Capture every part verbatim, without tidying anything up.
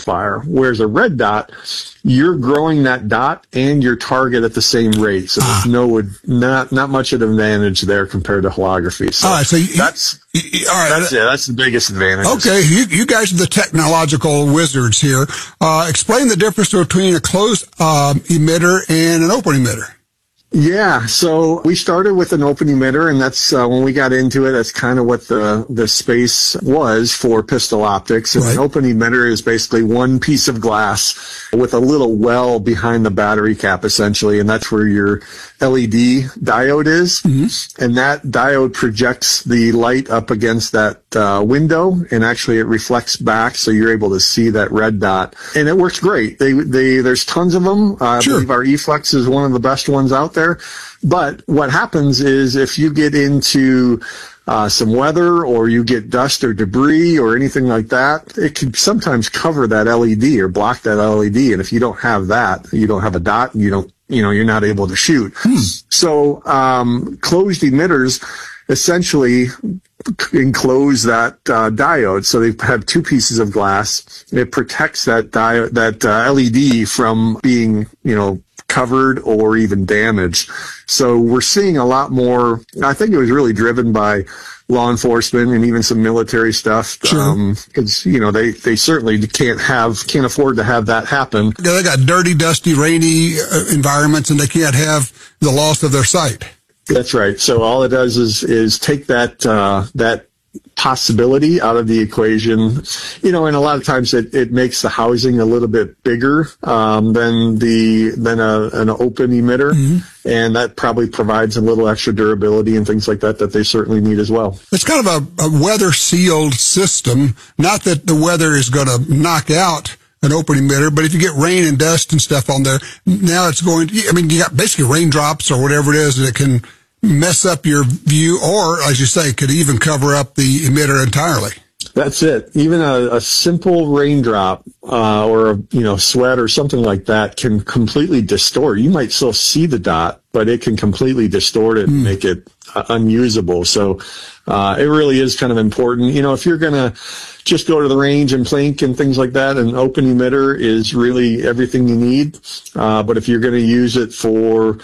fire. Whereas a red dot, you're growing that dot and your target at the same rate. So there's no, not, not much of an advantage there compared to holography. So, all right, so you, that's, you, all right. That's, yeah, that's the biggest advantage. Okay, you, you guys are the technological wizards here. Uh, explain the difference between a closed um, emitter and an open emitter. Yeah, so we started with an open emitter, and that's uh, when we got into it. That's kind of what the the space was for pistol optics. And right. An open emitter is basically one piece of glass with a little well behind the battery cap, essentially, and that's where your L E D diode is. Mm-hmm. And that diode projects the light up against that uh, window, and actually it reflects back, so you're able to see that red dot. And it works great. They they there's tons of them. Uh, sure. I believe our E-Flex is one of the best ones out there. But what happens is if you get into uh, some weather or you get dust or debris or anything like that, it can sometimes cover that L E D or block that L E D. And if you don't have that, you don't have a dot, and you don't, you know, you're not able to shoot. Hmm. So um, closed emitters essentially enclose that uh, diode. So they have two pieces of glass. It protects that diode, that uh, L E D from being, you know, covered or even damaged. So we're seeing a lot more. I think it was really driven by law enforcement and even some military stuff. Sure. Um, it's, you know, they, they certainly can't have, can't afford to have that happen. Yeah, they got dirty, dusty, rainy uh, environments, and they can't have the loss of their sight. That's right. So all it does is, is take that, uh, that possibility out of the equation, you know, and a lot of times it, it makes the housing a little bit bigger, um, than the, than a, an open emitter. Mm-hmm. And that probably provides a little extra durability and things like that that they certainly need as well. It's kind of a, a weather sealed system. Not that the weather is going to knock out an open emitter, but if you get rain and dust and stuff on there, now it's going to, I mean, you got basically raindrops or whatever it is, and it can mess up your view, or, as you say, could even cover up the emitter entirely. That's it. Even a, a simple raindrop uh, or a you know sweat or something like that can completely distort. You might still see the dot, but it can completely distort it mm. and make it uh, unusable. So uh, it really is kind of important. You know, if you're going to just go to the range and plink and things like that, an open emitter is really everything you need. Uh, but if you're going to use it for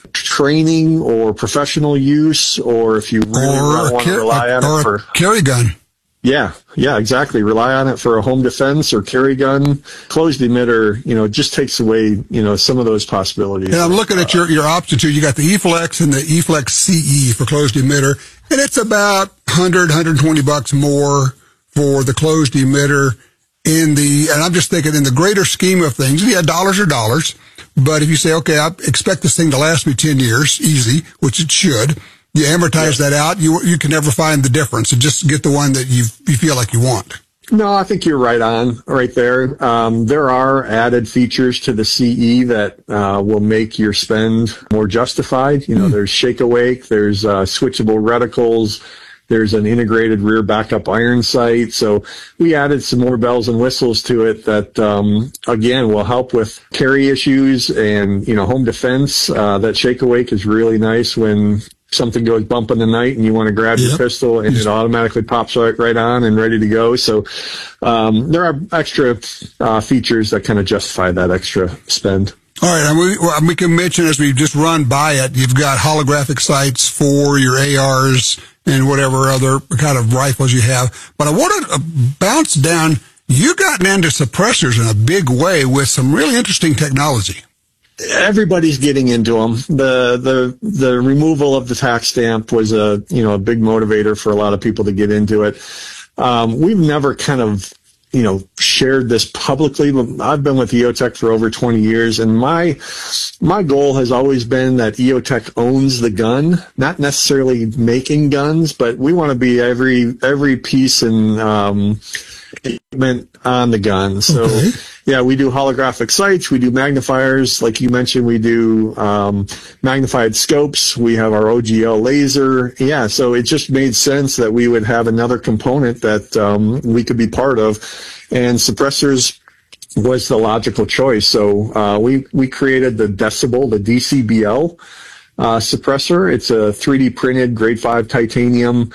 training or professional use, or if you really or want to rely on or it for a carry gun. Yeah, yeah, exactly. Rely on it for a home defense or carry gun. Closed emitter, you know, just takes away, you know, some of those possibilities. And I'm looking at your, your options here. You got the E-Flex and the E-Flex C E for closed emitter, and it's about one hundred, one hundred twenty bucks more for the closed emitter in the, and I'm just thinking in the greater scheme of things, yeah, dollars are dollars. But if you say, okay, I expect this thing to last me ten years, easy, which it should, you amortize yes. that out, you you can never find the difference. So just get the one that you you feel like you want. No, I think you're right on, right there. Um, there are added features to the C E that uh, will make your spend more justified. You know, mm. there's shake awake, there's uh, switchable reticles, there's an integrated rear backup iron sight. So we added some more bells and whistles to it that, um, again, will help with carry issues and, you know, home defense. Uh, that shake awake is really nice when something goes bump in the night and you want to grab yep. your pistol, and it automatically pops right, right on and ready to go. So um, there are extra uh, features that kind of justify that extra spend. All right, and we, well, we can mention as we just run by it, you've got holographic sights for your A Rs and whatever other kind of rifles you have. But I want to bounce down. You've gotten into suppressors in a big way with some really interesting technology. Everybody's getting into them. The the the removal of the tax stamp was a you know a big motivator for a lot of people to get into it. Um, we've never kind of you know shared this publicly. I've been with EOTech for over twenty years, and my my goal has always been that EOTech owns the gun, not necessarily making guns, but we want to be every every piece and um, equipment on the gun. So. Okay. Yeah, we do holographic sights. We do magnifiers. Like you mentioned, we do um, magnified scopes. We have our O G L laser. Yeah, so it just made sense that we would have another component that um, we could be part of. And suppressors was the logical choice. So uh, we, we created the Decibel, the D C B L uh, suppressor. It's a three D printed grade five titanium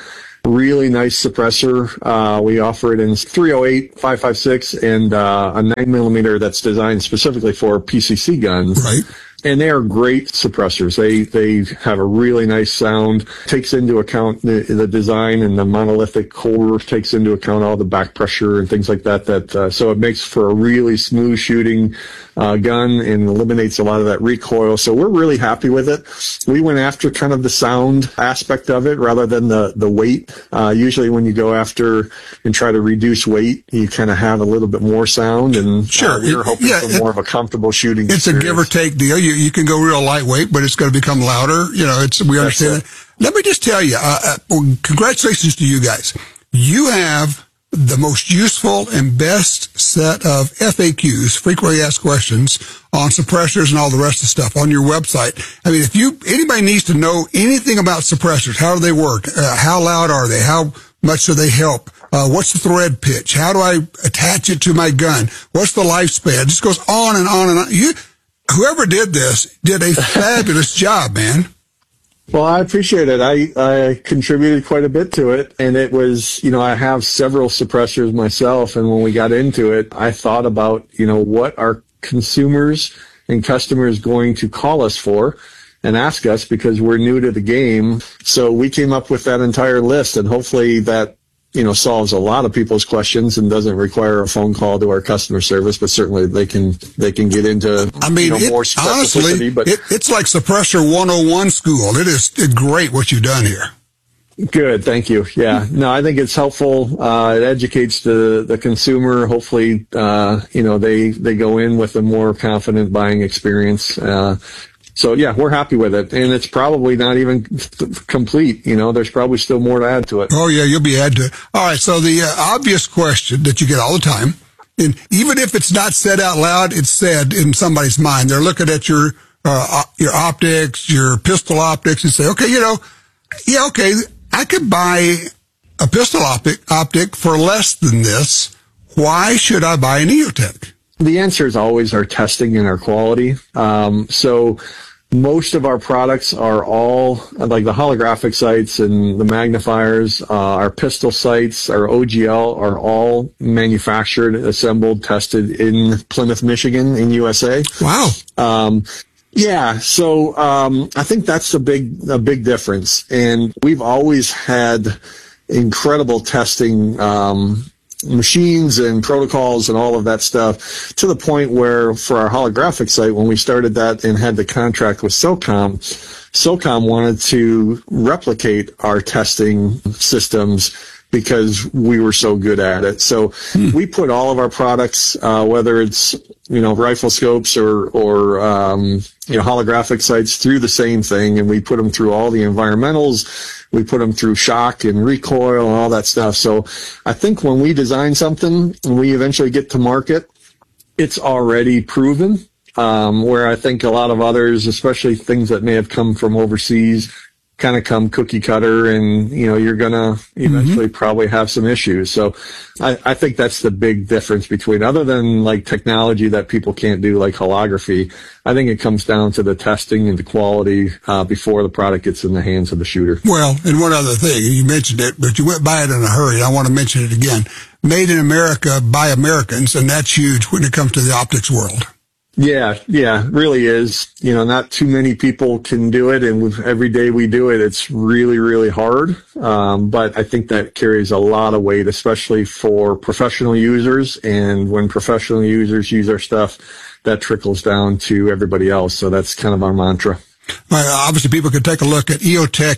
really nice suppressor. Uh, we offer it in three oh eight, five five six, and uh, a nine millimeter that's designed specifically for P C C guns. Right. And they are great suppressors. They they have a really nice sound. Takes into account the, the design, and the monolithic core takes into account all the back pressure and things like that. That uh, so it makes for a really smooth shooting uh, gun and eliminates a lot of that recoil. So we're really happy with it. We went after kind of the sound aspect of it rather than the the weight. Uh, usually when you go after and try to reduce weight, you kind of have a little bit more sound. And sure, uh, we were hoping yeah, for it, more of a comfortable shooting. It's experience. a give or take deal. You you can go real lightweight, but it's going to become louder. You know, it's we understand that. Let me just tell you, uh, uh, well, congratulations to you guys. You have the most useful and best set of F A Qs, frequently asked questions, on suppressors and all the rest of the stuff on your website. I mean, if you anybody needs to know anything about suppressors, how do they work? Uh, how loud are they? How much do they help? Uh, what's the thread pitch? How do I attach it to my gun? What's the lifespan? It just goes on and on and on. You, whoever did this did a fabulous job, man. Well, I appreciate it. I, I contributed quite a bit to it, and it was, you know, I have several suppressors myself, and when we got into it, I thought about, you know, what are consumers and customers going to call us for and ask us, because we're new to the game. So we came up with that entire list, and hopefully that, you know, solves a lot of people's questions and doesn't require a phone call to our customer service, but certainly they can, they can get into, I mean, you know, it, more specificity. honestly, but it, it's like Suppressor one oh one school. It is great what you've done here. Good. Thank you. Yeah. No, I think it's helpful. Uh, it educates the, the consumer. Hopefully, uh, you know, they, they go in with a more confident buying experience. Uh, So yeah, we're happy with it, and it's probably not even complete. You know, there's probably still more to add to it. Oh yeah, you'll be added to it. All right. So the uh, obvious question that you get all the time, and even if it's not said out loud, it's said in somebody's mind. They're looking at your uh, your optics, your pistol optics, and say, okay, you know, yeah, okay, I could buy a pistol optic optic for less than this. Why should I buy an EOTech? The answer is always our testing and our quality. Um, so most of our products are all, like the holographic sights and the magnifiers, uh, our pistol sights, our O G L are all manufactured, assembled, tested in Plymouth, Michigan, in U S A. Wow. Um, yeah, so um, I think that's a big, a big difference. And we've always had incredible testing um machines and protocols and all of that stuff, to the point where for our holographic sight, when we started that and had the contract with SOCOM, SOCOM wanted to replicate our testing systems because we were so good at it. So hmm. we put all of our products, uh, whether it's, you know, rifle scopes or, or, um, you know, holographic sights, through the same thing. And we put them through all the environmentals. We put them through shock and recoil and all that stuff. So I think when we design something and we eventually get to market, it's already proven. Um, where I think a lot of others, especially things that may have come from overseas, kind of come cookie cutter, and, you know, you're going to eventually mm-hmm. probably have some issues. So I, I think that's the big difference between, other than like technology that people can't do, like holography, I think it comes down to the testing and the quality uh, before the product gets in the hands of the shooter. Well, and one other thing, you mentioned it, but you went by it in a hurry. I want to mention it again. Made in America by Americans, and that's huge when it comes to the optics world. Yeah, yeah, really is. You know, not too many people can do it, and with every day we do it, it's really, really hard. Um, but I think that carries a lot of weight, especially for professional users. And when professional users use our stuff, that trickles down to everybody else. So that's kind of our mantra. Well, obviously, people can take a look at eotech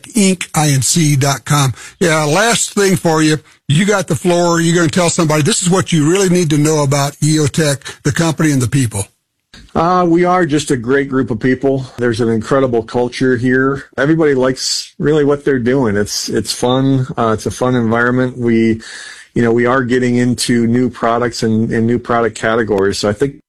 inc dot com. Yeah, last thing for you. You got the floor. You're going to tell somebody this is what you really need to know about EOTech, the company, and the people. Uh, we are just a great group of people. There's an incredible culture here. Everybody likes really what they're doing. It's, it's fun. Uh, it's a fun environment. We, you know, we are getting into new products and, and new product categories. So I think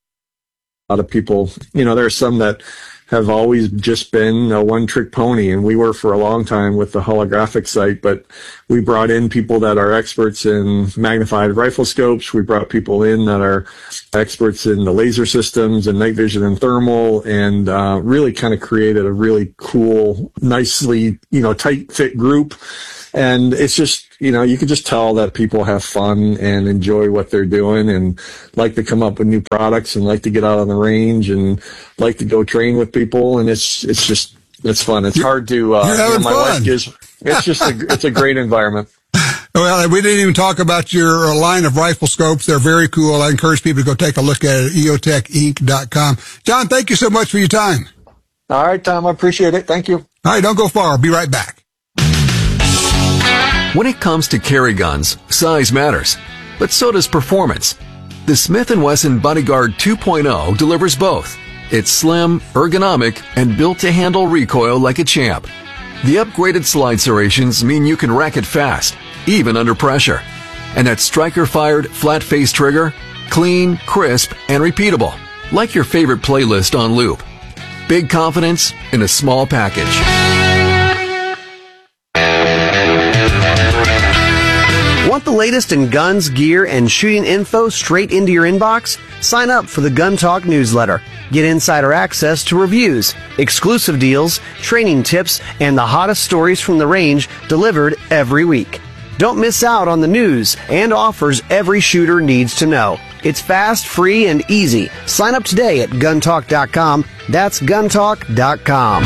a lot of people, you know, there are some that have always just been a one-trick pony, and we were for a long time with the holographic sight, but we brought in people that are experts in magnified rifle scopes. We brought people in that are experts in the laser systems and night vision and thermal, and uh, really kind of created a really cool, nicely, you know, tight fit group. And it's just, you know, you can just tell that people have fun and enjoy what they're doing and like to come up with new products and like to get out on the range and like to go train with people. And it's, it's just, it's fun. It's hard to, uh, You're having you know, my fun. wife gives, it's just a, it's a great environment. Well, we didn't even talk about your line of rifle scopes. They're very cool. I encourage people to go take a look at it at E O Tech Inc dot com. John, thank you so much for your time. All right, Tom, I appreciate it. Thank you. All right, don't go far. I'll be right back. When it comes to carry guns, size matters, but so does performance. The Smith and Wesson Bodyguard two point oh delivers both. It's slim, ergonomic, and built to handle recoil like a champ. The upgraded slide serrations mean you can rack it fast, even under pressure. And that striker-fired, flat-face trigger, clean, crisp, and repeatable, like your favorite playlist on loop. Big confidence in a small package. Want the latest in guns, gear, and shooting info straight into your inbox? Sign up for the Gun Talk newsletter. Get insider access to reviews, exclusive deals, training tips, and the hottest stories from the range delivered every week. Don't miss out on the news and offers every shooter needs to know. It's fast, free, and easy. Sign up today at gun talk dot com. That's gun talk dot com.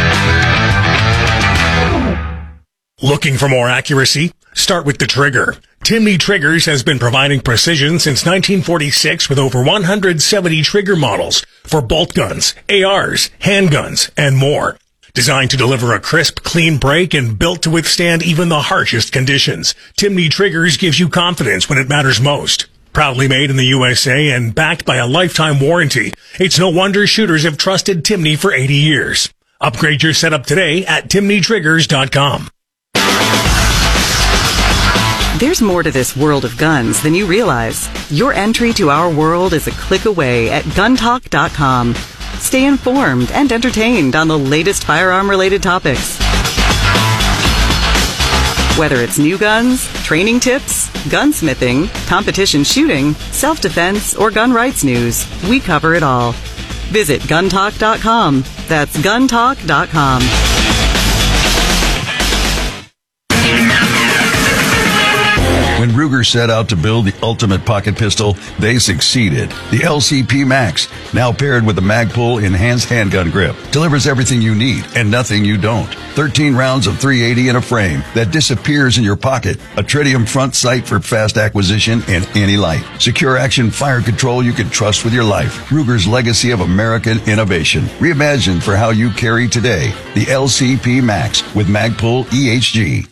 Looking for more accuracy? Start with the trigger. Timney Triggers has been providing precision since nineteen forty-six with over one hundred seventy trigger models for bolt guns, A Rs, handguns, and more. Designed to deliver a crisp, clean break and built to withstand even the harshest conditions, Timney Triggers gives you confidence when it matters most. Proudly made in the U S A and backed by a lifetime warranty, it's no wonder shooters have trusted Timney for eighty years. Upgrade your setup today at timney triggers dot com. There's more to this world of guns than you realize. Your entry to our world is a click away at gun talk dot com. Stay informed and entertained on the latest firearm-related topics. Whether it's new guns, training tips, gunsmithing, competition shooting, self-defense, or gun rights news, we cover it all. Visit gun talk dot com. That's gun talk dot com. When Ruger set out to build the ultimate pocket pistol, they succeeded. The L C P Max, now paired with the Magpul enhanced handgun grip, delivers everything you need and nothing you don't. thirteen rounds of three eighty in a frame that disappears in your pocket. A tritium front sight for fast acquisition and any light. Secure action fire control you can trust with your life. Ruger's legacy of American innovation. Reimagined for how you carry today. The L C P Max with Magpul E H G.